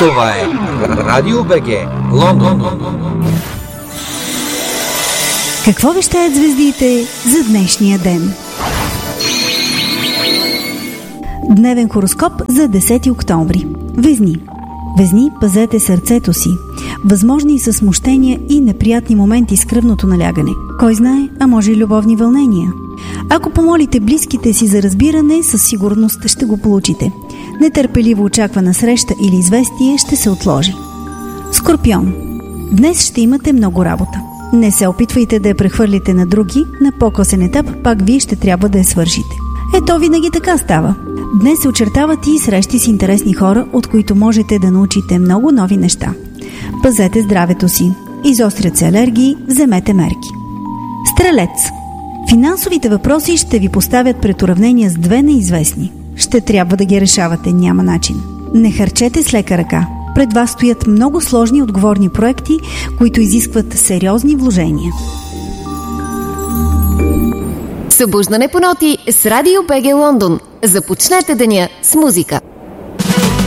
Това е Радио БГ, Лондон. Какво вещаят звездите за днешния ден? Дневен хороскоп за 10 октомври. Везни. Везни, пазете сърцето си. Възможни са смущения и неприятни моменти с кръвното налягане. Кой знае, а може и любовни вълнения. Ако помолите близките си за разбиране, със сигурност ще го получите. Нетърпеливо очаквана среща или известие ще се отложи. Скорпион. Днес ще имате много работа. Не се опитвайте да я прехвърлите на други, на по-късен етап пак вие ще трябва да я свършите. Ето винаги така става. Днес се очертават и срещи с интересни хора, от които можете да научите много нови неща. Пазете здравето си. Изострят се алергии, вземете мерки. Стрелец. Финансовите въпроси ще ви поставят пред уравнения с две неизвестни. Ще трябва да ги решавате, няма начин. Не харчете с лека ръка. Пред вас стоят много сложни и отговорни проекти, които изискват сериозни вложения. Събуждане по ноти с Радио БГ Лондон. Започнете деня с музика.